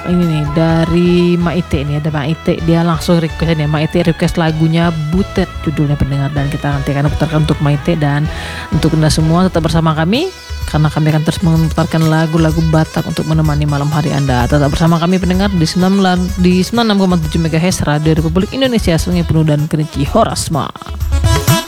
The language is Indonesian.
ini nih dari Maite nih, ada Maite, dia langsung request nih. Maite request lagunya Butet judulnya pendengar, dan kita nanti akan putarkan untuk Maite. Dan untuk Anda semua tetap bersama kami, karena kami akan terus memutarkan lagu-lagu Batak untuk menemani malam hari Anda. Tetap bersama kami pendengar di 96,7 MHz Radio Republik Indonesia, Sungai Penuh dan Kerinci Horasma.